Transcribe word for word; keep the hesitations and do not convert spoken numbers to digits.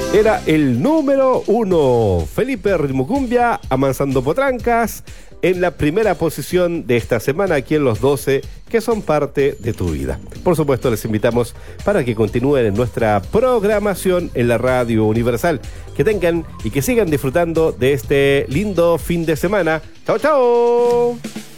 Era el número uno, Felipe Ritmo Cumbia, Amansando Potrancas, en la primera posición de esta semana aquí en los doce que son parte de tu vida. Por supuesto, les invitamos para que continúen en nuestra programación en la Radio Universal. Que tengan y que sigan disfrutando de este lindo fin de semana. ¡Chao, chao!